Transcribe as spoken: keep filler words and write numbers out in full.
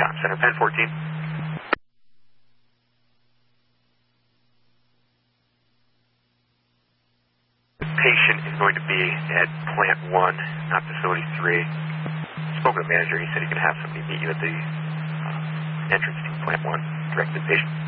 Tom Center, Pen fourteen. The patient is going to be at plant one, not facility three. Spoke to the manager, he said he could have somebody meet you at the uh, entrance to plant one, direct the patient.